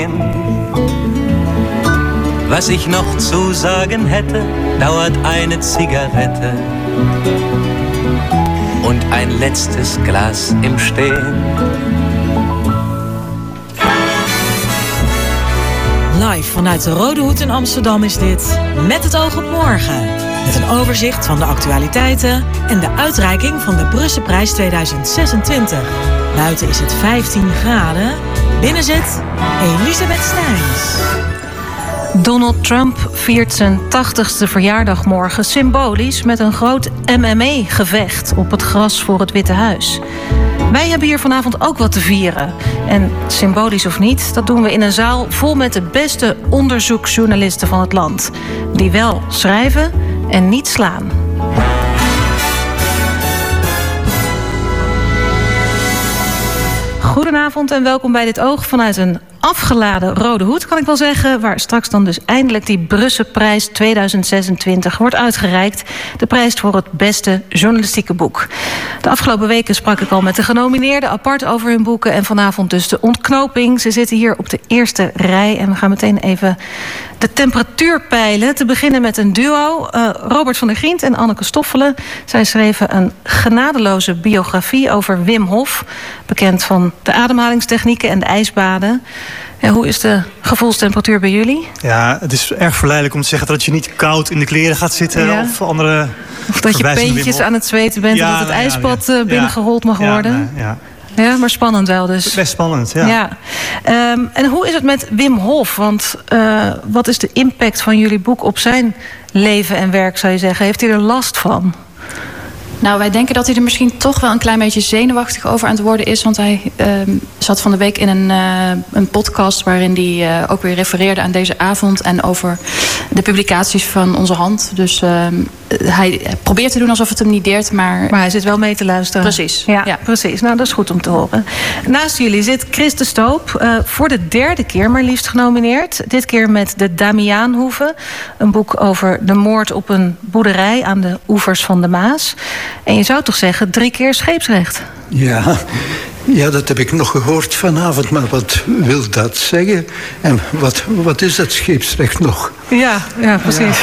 Was ich noch zu sagen hätte, dauert eine Zigarette und ein letztes Glas im Stehen. Live vanuit de Rode Hoed in Amsterdam is dit Met het oog op morgen. Met een overzicht van de actualiteiten en de uitreiking van de Brusselprijs 2026. Buiten is het 15 graden. Binnen zit Elisabeth Steins. Donald Trump viert zijn 80ste verjaardag morgen symbolisch met een groot MMA-gevecht op het gras voor het Witte Huis. Wij hebben hier vanavond ook wat te vieren. En symbolisch of niet, dat doen we in een zaal vol met de beste onderzoeksjournalisten van het land. Die wel schrijven en niet slaan. Goedenavond en welkom bij Dit Oog vanuit een afgeladen Rode Hoed, kan ik wel zeggen, waar straks dan dus eindelijk die Brusselprijs 2026 wordt uitgereikt. De prijs voor het beste journalistieke boek. De afgelopen weken sprak ik al met de genomineerden apart over hun boeken en vanavond dus de ontknoping. Ze zitten hier op de eerste rij en we gaan meteen even de temperatuur peilen. Te beginnen met een duo, Robert van der Grient en Anneke Stoffelen. Zij schreven een genadeloze biografie over Wim Hof, bekend van de ademhalingstechnieken en de ijsbaden. Ja, hoe is de gevoelstemperatuur bij jullie? Ja, het is erg verleidelijk om te zeggen dat je niet koud in de kleren gaat zitten. Ja. Of andere. Of dat je peentjes aan het zweten bent en dat het ijsbad binnengerold mag worden. Ja, maar spannend wel dus. Best spannend, ja. En hoe is het met Wim Hof? Want wat is de impact van jullie boek op zijn leven en werk, zou je zeggen? Heeft hij er last van? Nou, wij denken dat hij er misschien toch wel een klein beetje zenuwachtig over aan het worden is. Want hij zat van de week in een podcast waarin hij ook weer refereerde aan deze avond en over de publicaties van Onze Hand. Dus hij probeert te doen alsof het hem niet deert, maar hij zit wel mee te luisteren. Precies. Ja, precies. Nou, dat is goed om te horen. Naast jullie zit Chris de Stoop, voor de derde keer maar liefst genomineerd. Dit keer met De Damiaanhoeve. Een boek over de moord op een boerderij aan de oevers van de Maas. En je zou toch zeggen 3 keer scheepsrecht? Ja, dat heb ik nog gehoord vanavond. Maar wat wil dat zeggen? En wat is dat scheepsrecht nog? Ja, precies.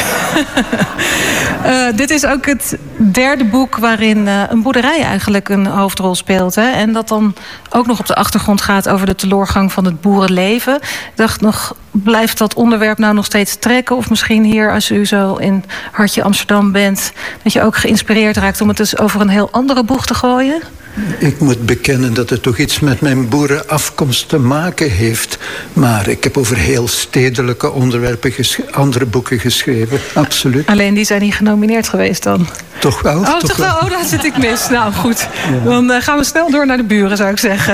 Dit is ook het derde boek waarin een boerderij eigenlijk een hoofdrol speelt. Hè? En dat dan ook nog op de achtergrond gaat over de teloorgang van het boerenleven. Ik dacht nog, blijft dat onderwerp nou nog steeds trekken? Of misschien hier, als u zo in Hartje Amsterdam bent, dat je ook geïnspireerd raakt om het dus over een heel andere boeg te gooien? Ik moet bekennen dat het toch iets met mijn boerenafkomst te maken heeft. Maar ik heb over heel stedelijke onderwerpen andere boeken geschreven. Absoluut. Alleen die zijn niet genomineerd geweest dan? Toch wel. Oh, toch wel? Oh, daar zit ik mis. Nou, goed. Ja. Dan gaan we snel door naar de buren, zou ik zeggen.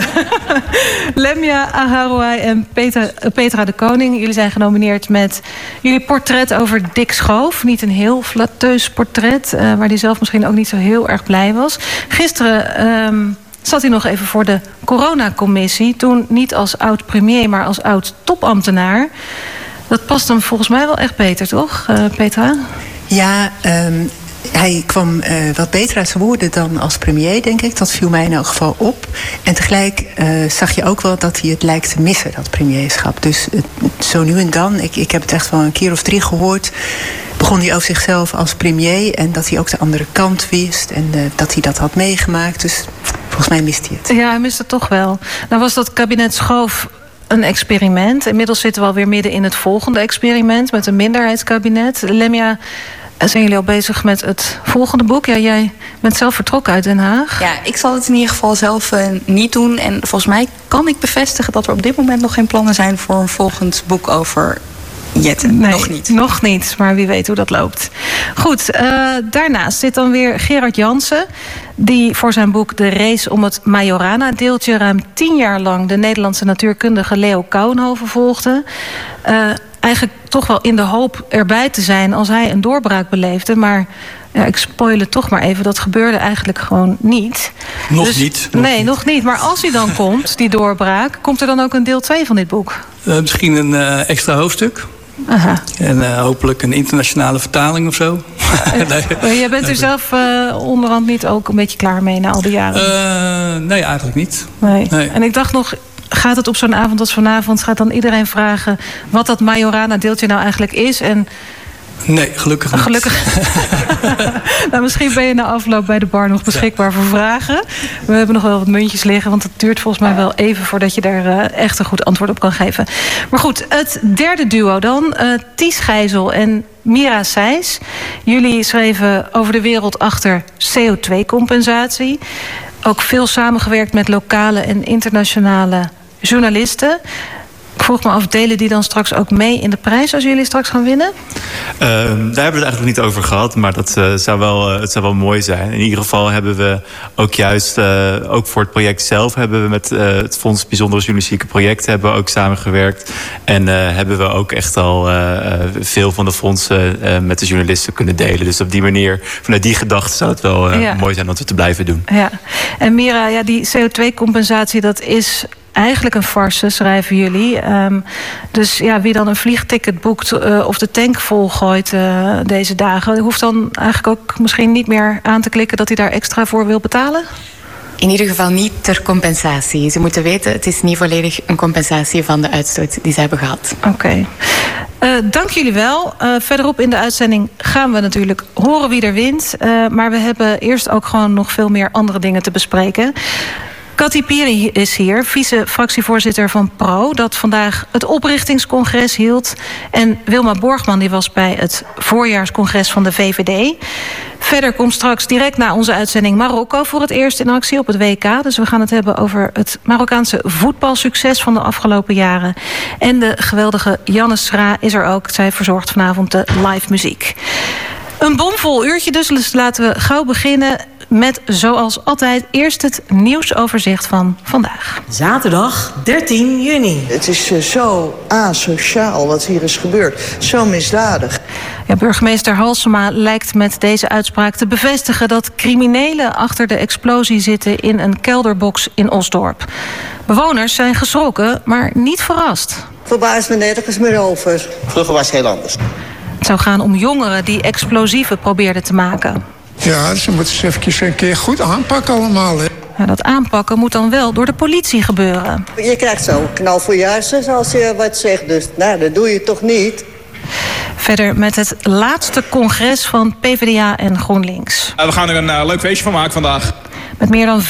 Lemia Aharouai en Petra de Koning. Jullie zijn genomineerd met jullie portret over Dick Schoof. Niet een heel flatteus portret, waar hij zelf misschien ook niet zo heel erg blij was. Gisteren zat hij nog even voor de coronacommissie. Toen niet als oud-premier, maar als oud-topambtenaar. Dat past hem volgens mij wel echt beter, toch, Petra? Ja, hij kwam wat beter uit zijn woorden dan als premier, denk ik. Dat viel mij in elk geval op. En tegelijk zag je ook wel dat hij het lijkt te missen, dat premierschap. Dus zo nu en dan, ik heb het echt wel een keer of 3 gehoord, begon hij over zichzelf als premier en dat hij ook de andere kant wist en dat hij dat had meegemaakt. Dus volgens mij mist hij het. Ja, hij mist het toch wel. Nou was dat kabinet Schoof een experiment. Inmiddels zitten we alweer midden in het volgende experiment met een minderheidskabinet. Lemia, zijn jullie al bezig met het volgende boek? Ja, jij bent zelf vertrokken uit Den Haag. Ja, ik zal het in ieder geval zelf niet doen. En volgens mij kan ik bevestigen dat er op dit moment nog geen plannen zijn voor een volgend boek over Jetten. Nee, nog niet. Nog niet, maar wie weet hoe dat loopt. Goed, daarnaast zit dan weer Gerard Jansen, die voor zijn boek De Race om het Majorana-deeltje ruim 10 jaar lang de Nederlandse natuurkundige Leo Kouwenhoven volgde. Eigenlijk toch wel in de hoop erbij te zijn als hij een doorbraak beleefde. Maar ja, ik spoil het toch maar even, dat gebeurde eigenlijk gewoon niet. Nog niet. Nog niet. Maar als hij dan komt, die doorbraak, komt er dan ook een deel 2 van dit boek? Misschien een extra hoofdstuk. Aha. En hopelijk een internationale vertaling of zo. Jij bent er zelf onderhand niet ook een beetje klaar mee na al die jaren? Nee, eigenlijk niet. Nee. En ik dacht nog, gaat het op zo'n avond als vanavond, gaat dan iedereen vragen wat dat Majorana-deeltje nou eigenlijk is? En nee, gelukkig niet. Gelukkig. Nou, misschien ben je na afloop bij de bar nog beschikbaar voor vragen. We hebben nog wel wat muntjes liggen, want het duurt volgens mij wel even voordat je daar echt een goed antwoord op kan geven. Maar goed, het derde duo dan. Ties Gijzel en Mira Sijs. Jullie schreven over de wereld achter CO2-compensatie. Ook veel samengewerkt met lokale en internationale journalisten. Ik vroeg me af, delen die dan straks ook mee in de prijs als jullie straks gaan winnen? Daar hebben we het eigenlijk nog niet over gehad, maar dat zou wel mooi zijn. In ieder geval hebben we ook juist, ook voor het project zelf, hebben we met het Fonds Bijzondere Journalistieke Projecten hebben we ook samengewerkt. En hebben we ook echt al veel van de fondsen met de journalisten kunnen delen. Dus op die manier, vanuit die gedachte zou het wel mooi zijn dat we te blijven doen. Ja. En Mira, die CO2-compensatie, dat is eigenlijk een farce, schrijven jullie. Dus ja, wie dan een vliegticket boekt of de tank volgooit deze dagen, hoeft dan eigenlijk ook misschien niet meer aan te klikken dat hij daar extra voor wil betalen? In ieder geval niet ter compensatie. Ze moeten weten, het is niet volledig een compensatie van de uitstoot die ze hebben gehad. Oké. Dank jullie wel. Verderop in de uitzending gaan we natuurlijk horen wie er wint. Maar we hebben eerst ook gewoon nog veel meer andere dingen te bespreken. Kati Piri is hier, vice-fractievoorzitter van PRO, dat vandaag het oprichtingscongres hield. En Wilma Borgman die was bij het voorjaarscongres van de VVD. Verder komt straks direct na onze uitzending Marokko voor het eerst in actie op het WK. Dus we gaan het hebben over het Marokkaanse voetbalsucces van de afgelopen jaren. En de geweldige Janne Schra is er ook. Zij verzorgt vanavond de live muziek. Een bomvol uurtje dus laten we gauw beginnen met, zoals altijd, eerst het nieuwsoverzicht van vandaag. Zaterdag 13 juni. Het is zo asociaal wat hier is gebeurd. Zo misdadig. Ja, burgemeester Halsema lijkt met deze uitspraak te bevestigen dat criminelen achter de explosie zitten in een kelderbox in Osdorp. Bewoners zijn geschrokken, maar niet verrast. Verbaast me nergens meer over. Vroeger was het heel anders. Het zou gaan om jongeren die explosieven probeerden te maken. Ja, ze moeten ze even een keer goed aanpakken allemaal. Hè. Ja, dat aanpakken moet dan wel door de politie gebeuren. Je krijgt zo een knal voor je hersens als je wat zegt. Dus nou, dat doe je toch niet? Verder met het laatste congres van PvdA en GroenLinks. We gaan er een leuk feestje van maken vandaag. Met meer dan 95%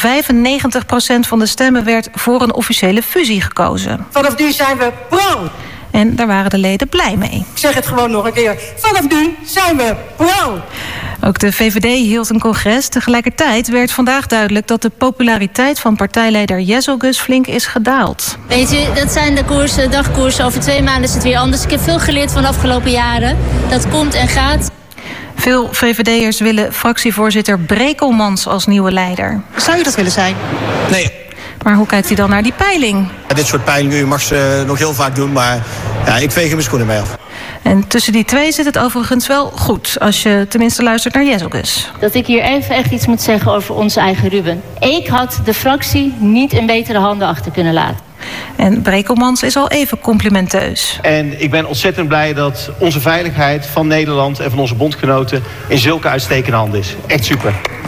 van de stemmen werd voor een officiële fusie gekozen. Vanaf nu zijn we pro! En daar waren de leden blij mee. Ik zeg het gewoon nog een keer. Vanaf nu zijn we pro! Ook de VVD hield een congres. Tegelijkertijd werd vandaag duidelijk dat de populariteit van partijleider Jezelgus flink is gedaald. Weet je, dat zijn de koersen, dagkoersen. Over 2 maanden is het weer anders. Ik heb veel geleerd van de afgelopen jaren. Dat komt en gaat. Veel VVD'ers willen fractievoorzitter Brekelmans als nieuwe leider. Zou je dat willen zijn? Nee. Maar hoe kijkt hij dan naar die peiling? Dit soort peilingen, u mag ze nog heel vaak doen, maar ja, ik veeg er mijn schoenen mee af. En tussen die twee zit het overigens wel goed, als je tenminste luistert naar Jezelgus. Dat ik hier even echt iets moet zeggen over onze eigen Ruben. Ik had de fractie niet in betere handen achter kunnen laten. En Brekelmans is al even complimenteus. En ik ben ontzettend blij dat onze veiligheid van Nederland en van onze bondgenoten in zulke uitstekende handen is. Echt super.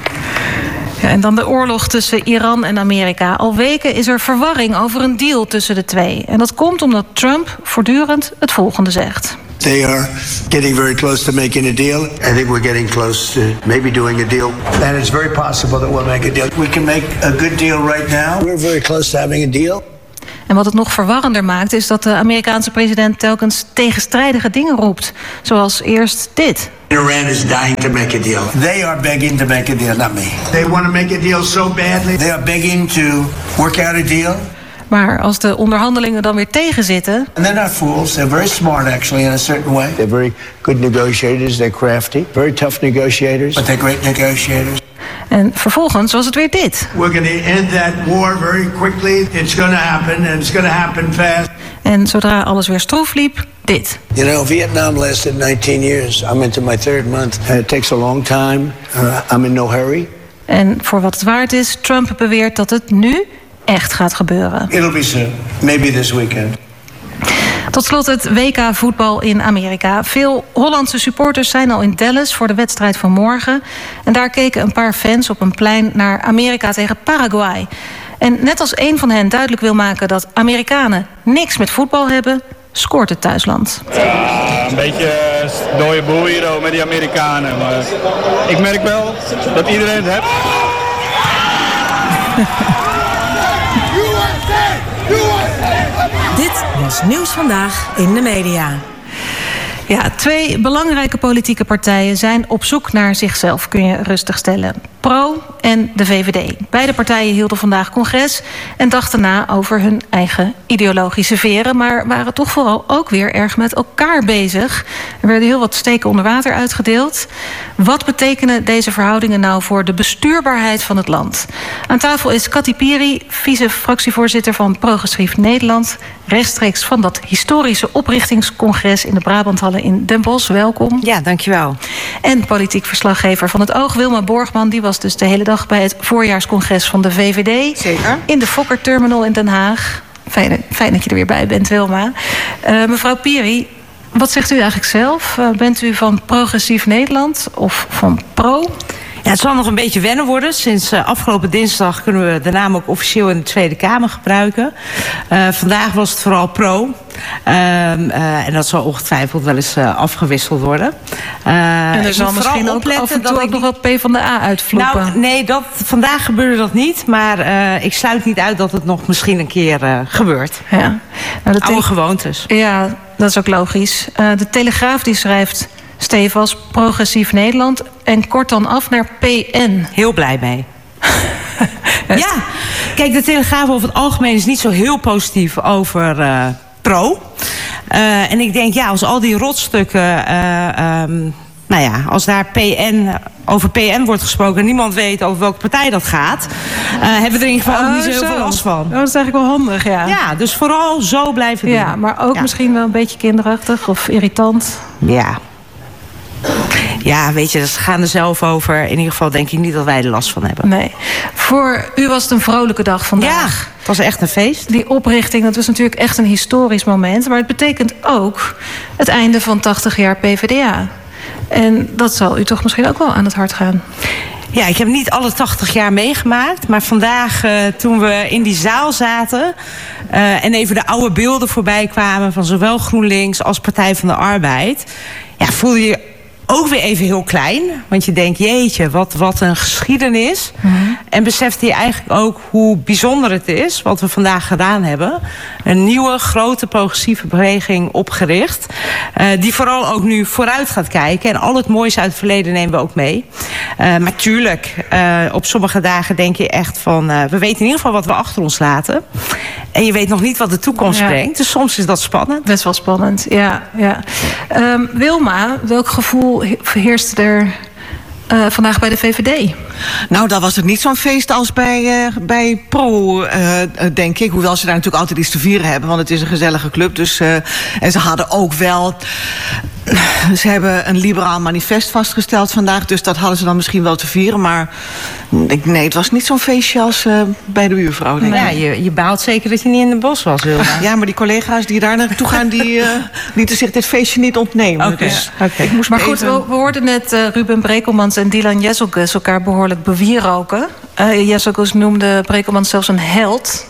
Ja, en dan de oorlog tussen Iran en Amerika. Al weken is er verwarring over een deal tussen de twee. En dat komt omdat Trump voortdurend het volgende zegt. They are getting very close to making a deal. I think we're getting close to maybe doing a deal. And it's very possible that we'll make a deal. We can make a good deal right now. We're very close to having a deal. En wat het nog verwarrender maakt is dat de Amerikaanse president telkens tegenstrijdige dingen roept. Zoals eerst dit. Iran is dying to make a deal. They are begging to make a deal, not me. They want to make a deal so badly. They are begging to work out a deal. Maar als de onderhandelingen dan weer tegenzitten... And they're not fools. They're very smart actually in a certain way. They're very good negotiators. They're crafty. Very tough negotiators. But they're great negotiators. En vervolgens was het weer dit. We're going to end that war very quickly. It's going to happen and it's going to happen fast. En zodra alles weer stroef liep, dit. You know, Vietnam lasted 19 years. I'm into my 3rd month. It takes a long time. I'm in no hurry. En voor wat het waard is, Trump beweert dat het nu echt gaat gebeuren. It'll be soon. Maybe this weekend. Tot slot het WK voetbal in Amerika. Veel Hollandse supporters zijn al in Dallas voor de wedstrijd van morgen. En daar keken een paar fans op een plein naar Amerika tegen Paraguay. En net als een van hen duidelijk wil maken dat Amerikanen niks met voetbal hebben, scoort het thuisland. Ja, een beetje dode boel hier met die Amerikanen. Maar ik merk wel dat iedereen het heeft. Dit was Nieuws Vandaag in de media. Ja, 2 belangrijke politieke partijen zijn op zoek naar zichzelf, kun je rustig stellen. PRO en de VVD. Beide partijen hielden vandaag congres en dachten na over hun eigen ideologische veren, maar waren toch vooral ook weer erg met elkaar bezig. Er werden heel wat steken onder water uitgedeeld. Wat betekenen deze verhoudingen nou voor de bestuurbaarheid van het land? Aan tafel is Kati Piri, vice-fractievoorzitter van Progressief Nederland, rechtstreeks van dat historische oprichtingscongres in de Brabanthallen in Den Bosch. Welkom. Ja, dankjewel. En politiek verslaggever van het Oog, Wilma Borgman, die was dus de hele dag bij het voorjaarscongres van de VVD. Zeker. In de Fokker-terminal in Den Haag. Fijn dat je er weer bij bent, Wilma. Mevrouw Piri, wat zegt u eigenlijk zelf? Bent u van Progressief Nederland of van PRO? Ja, het zal nog een beetje wennen worden. Sinds afgelopen dinsdag kunnen we de naam ook officieel in de Tweede Kamer gebruiken. Vandaag was het vooral PRO. En dat zal ongetwijfeld wel eens afgewisseld worden. En er zal misschien ook af en toe ook nog wat PvdA uitvloepen. Nou, nee, vandaag gebeurde dat niet. Maar ik sluit niet uit dat het nog misschien een keer gebeurt. Ja. Nou, oude gewoontes. Ja, dat is ook logisch. De Telegraaf die schrijft stevig Progressief Nederland en kort dan af naar PN. Heel blij mee. Ja, kijk, de Telegraaf over het algemeen is niet zo heel positief over PRO. En ik denk, ja, als al die rotstukken, als daar over PN wordt gesproken en niemand weet over welke partij dat gaat, hebben we er in ieder geval ook niet zo heel veel last van. Dat is eigenlijk wel handig, ja. Ja, dus vooral zo blijven doen. Ja, maar ook misschien wel een beetje kinderachtig of irritant. Ja. Ja, weet je, ze gaan er zelf over. In ieder geval denk ik niet dat wij er last van hebben. Nee. Voor u was het een vrolijke dag vandaag. Ja, het was echt een feest. Die oprichting, dat was natuurlijk echt een historisch moment. Maar het betekent ook het einde van 80 jaar PvdA. En dat zal u toch misschien ook wel aan het hart gaan. Ja, ik heb niet alle 80 jaar meegemaakt. Maar vandaag, toen we in die zaal zaten en even de oude beelden voorbij kwamen van zowel GroenLinks als Partij van de Arbeid, ja, voelde je ook weer even heel klein. Want je denkt, jeetje, wat een geschiedenis. Mm-hmm. En besefte je eigenlijk ook hoe bijzonder het is wat we vandaag gedaan hebben. Een nieuwe, grote, progressieve beweging opgericht. Die vooral ook nu vooruit gaat kijken. En al het moois uit het verleden nemen we ook mee. Maar tuurlijk, op sommige dagen denk je echt van, we weten in ieder geval wat we achter ons laten. En je weet nog niet wat de toekomst brengt. Dus soms is dat spannend. Best wel spannend, ja. Wilma, welk gevoel heerste er vandaag bij de VVD? Nou, dat was het niet zo'n feest als bij PRO, denk ik. Hoewel ze daar natuurlijk altijd iets te vieren hebben, want het is een gezellige club. Dus, en ze hadden ook wel, ze hebben een liberaal manifest vastgesteld vandaag, dus dat hadden ze dan misschien wel te vieren. Maar nee, het was niet zo'n feestje als bij de buurvrouw. Denk ik. Ja, je baalt zeker dat je niet in de bos was, Wilma. Ja, maar die collega's die daar naartoe gaan, die lieten zich dit feestje niet ontnemen. Okay. Dus okay. ik moest maar goed, we hoorden net Ruben Brekelmans en Dylan Jezelgus elkaar behoorlijk bewieroken. Jezelgus noemde Brekelmans zelfs een held.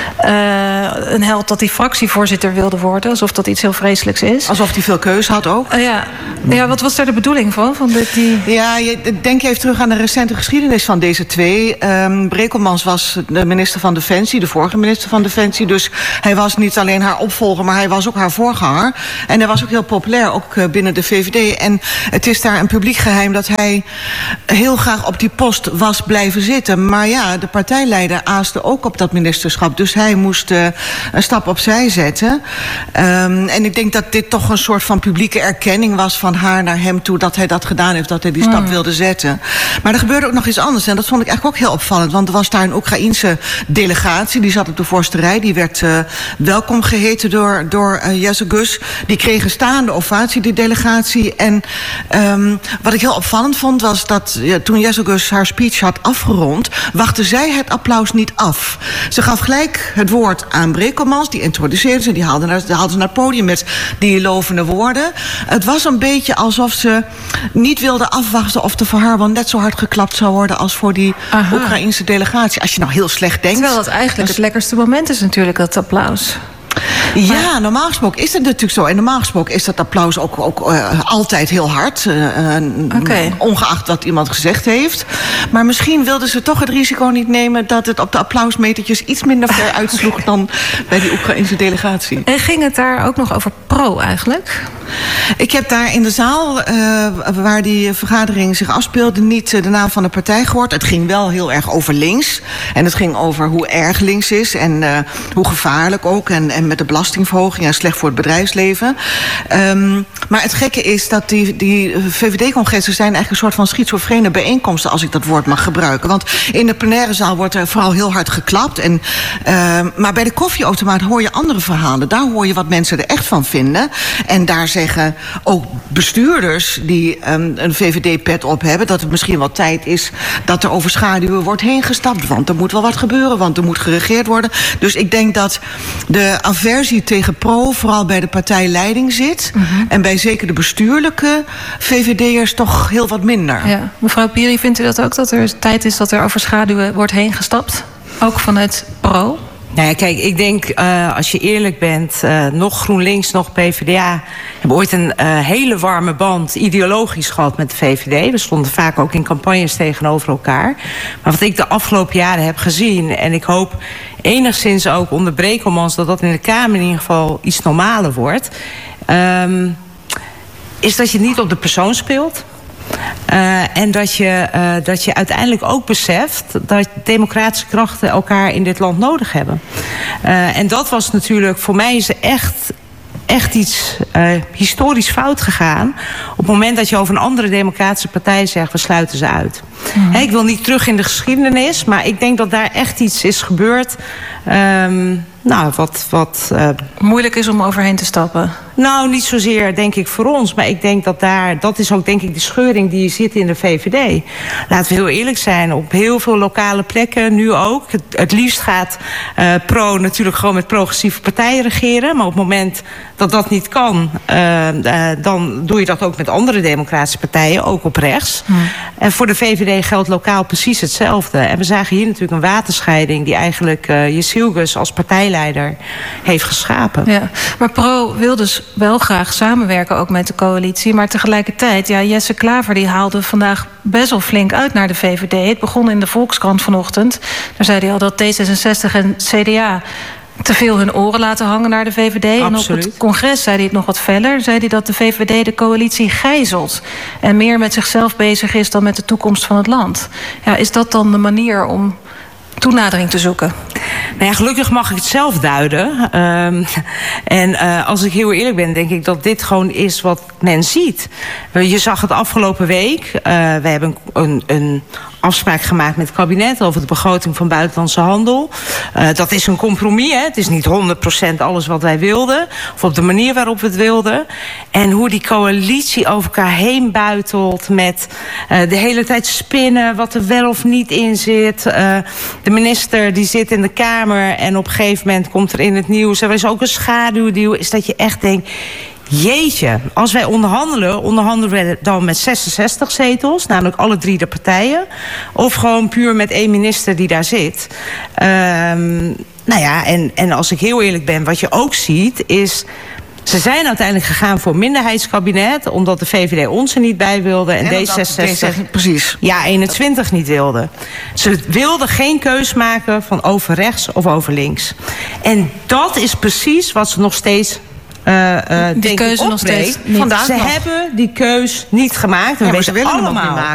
Een held dat hij fractievoorzitter wilde worden. Alsof dat iets heel vreselijks is. Alsof hij veel keus had ook. Ja, wat was daar de bedoeling van? Ja, denk even terug aan de recente geschiedenis van deze twee. Brekelmans was de minister van Defensie, de vorige minister van Defensie. Dus hij was niet alleen haar opvolger, maar hij was ook haar voorganger. En hij was ook heel populair, ook binnen de VVD. En het is daar een publiek geheim dat hij heel graag op die post was blijven zitten. Maar ja, de partijleider aaste ook op dat ministerschap. Dus hij moest een stap opzij zetten. En ik denk dat dit toch een soort van publieke erkenning was van haar naar hem toe, dat hij dat gedaan heeft, dat hij die stap wilde zetten. Maar er gebeurde ook nog iets anders en dat vond ik eigenlijk ook heel opvallend. Want er was daar een Oekraïense delegatie, die zat op de voorste rij. Die werd welkom geheten door Jezelgus. Die kreeg een staande ovatie, die delegatie. En wat ik heel opvallend vond, was dat toen Jezelgus haar speech had afgerond, wachtte zij het applaus niet af. Ze gaf gelijk gelijk het woord aan Brekelmans. Die introduceerde ze, die haalde ze naar het podium met die lovende woorden. Het was een beetje alsof ze niet wilden afwachten of er voor haar wel net zo hard geklapt zou worden als voor die Oekraïnse delegatie. Als je nou heel slecht denkt. Terwijl dat eigenlijk het lekkerste moment is natuurlijk, dat applaus. Ja, normaal gesproken is het natuurlijk zo. En normaal gesproken is dat applaus ook altijd heel hard. Ongeacht wat iemand gezegd heeft. Maar misschien wilden ze toch het risico niet nemen dat het op de applausmetertjes iets minder ver uitsloeg dan bij die Oekraïnse delegatie. En ging het daar ook nog over pro eigenlijk? Ik heb daar in de zaal waar die vergadering zich afspeelde niet de naam van de partij gehoord. Het ging wel heel erg over links. En het ging over hoe erg links is en hoe gevaarlijk ook. En met de belastingverhoging en slecht voor het bedrijfsleven. Maar het gekke is dat die VVD-congressen zijn eigenlijk een soort van schizofrene bijeenkomsten, als ik dat woord mag gebruiken. Want in de plenaire zaal wordt er vooral heel hard geklapt. Maar bij de koffieautomaat hoor je andere verhalen. Daar hoor je wat mensen er echt van vinden. En daar zeggen ook bestuurders die een VVD-pet op hebben dat het misschien wel tijd is dat er over schaduwen wordt heen gestapt. Want er moet wel wat gebeuren, want er moet geregeerd worden. Dus ik denk dat de aversie tegen pro vooral bij de partijleiding zit. En bij zeker de bestuurlijke VVD'ers toch heel wat minder. Ja. Mevrouw Piri, vindt u dat ook, dat er tijd is dat er over schaduwen wordt heen gestapt? Ook vanuit pro? Nou ja, kijk, ik denk, als je eerlijk bent, nog GroenLinks, nog PvdA hebben ooit een hele warme band ideologisch gehad met de VVD. We stonden vaak ook in campagnes tegenover elkaar. Maar wat ik de afgelopen jaren heb gezien, en ik hoop enigszins ook onder Brekelmans dat in de Kamer in ieder geval iets normaler wordt, is dat je niet op de persoon speelt. En dat je uiteindelijk ook beseft dat democratische krachten elkaar in dit land nodig hebben. En dat was natuurlijk, voor mij is er echt iets historisch fout gegaan op het moment dat je over een andere democratische partij zegt, we sluiten ze uit. Ik wil niet terug in de geschiedenis, maar ik denk dat daar echt iets is gebeurd. Wat moeilijk is om overheen te stappen. Nou, niet zozeer denk ik voor ons, maar ik denk dat is ook denk ik de scheuring die je ziet in de VVD. Laten we heel eerlijk zijn, op heel veel lokale plekken, nu ook. Het liefst gaat pro natuurlijk gewoon met progressieve partijen regeren, maar op het moment dat dat niet kan, dan doe je dat ook met andere democratische partijen, ook op rechts. En voor de VVD geldt lokaal precies hetzelfde. En we zagen hier natuurlijk een waterscheiding die eigenlijk Jezilgus als partijleider heeft geschapen. Ja, maar pro wil dus wel graag samenwerken ook met de coalitie. Maar tegelijkertijd, Jesse Klaver die haalde vandaag best wel flink uit naar de VVD. Het begon in de Volkskrant vanochtend. Daar zei hij al dat D66 en CDA te veel hun oren laten hangen naar de VVD. Absoluut. En op het congres zei hij het nog wat feller. Zei hij dat de VVD de coalitie gijzelt. En meer met zichzelf bezig is dan met de toekomst van het land. Ja, is dat dan de manier om toenadering te zoeken? Nou ja, gelukkig mag ik het zelf duiden. Als ik heel eerlijk ben, denk ik dat dit gewoon is wat men ziet. Je zag het afgelopen week. We hebben een afspraak gemaakt met het kabinet over de begroting van buitenlandse handel. Dat is een compromis. Hè? Het is niet 100% alles wat wij wilden. Of op de manier waarop we het wilden. En hoe die coalitie over elkaar heen buitelt met de hele tijd spinnen wat er wel of niet in zit. De minister die zit in de Kamer en op een gegeven moment komt er in het nieuws, er is ook een schaduwdeal, is dat je echt denkt, jeetje, als wij onderhandelen we dan met 66 zetels, namelijk alle 3 de partijen, of gewoon puur met 1 minister die daar zit. En als ik heel eerlijk ben, wat je ook ziet is, ze zijn uiteindelijk gegaan voor een minderheidskabinet, omdat de VVD ons er niet bij wilde en D66 precies. 21 niet wilde. Ze wilden geen keus maken van over rechts of over links. En dat is precies wat ze nog steeds die keuze nog steeds niet. Ze hebben die keus niet gemaakt. We weten ze willen allemaal hem ook niet maken.